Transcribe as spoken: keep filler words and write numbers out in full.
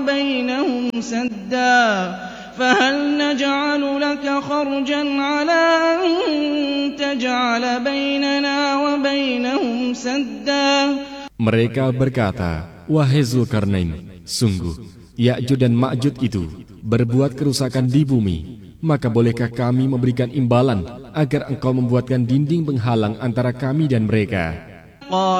وبينهم سدا فهل نجعل لك خرجا على أن تجعل بيننا وبينهم سدا. Mereka berkata, wahai Zulkarnain, sungguh Ya'juj dan Ma'juj itu berbuat kerusakan di bumi, maka bolehkah kami memberikan imbalan agar engkau membuatkan dinding penghalang antara kami dan mereka?